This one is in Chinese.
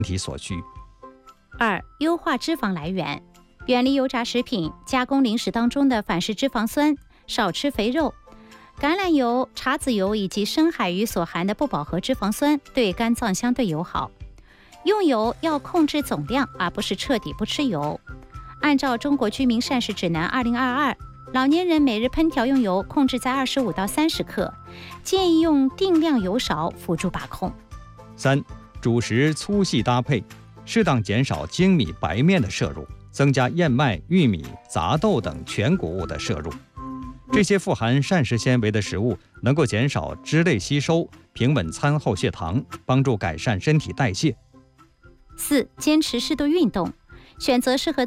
体所需。 2、优化脂肪来源，远离油炸食品、加工零食当中的反式脂肪酸，少吃肥肉。橄榄油、茶籽油以及深海鱼所含的不饱和脂肪酸对肝脏相对友好。用油要控制总量，而不是彻底不吃油。按照中国居民膳食指南2022，老年人每日烹调用油控制在25到30克，建议用定量油勺辅助把控。 3、主食粗细搭配，适当减少精米白面的摄入，增加燕麦、玉米、杂豆等全谷物的摄入。这些富含膳食纤维的食物能够减少脂类吸收，平稳餐后血糖，帮助改善身体代谢。 4、坚持适度运动，选择适合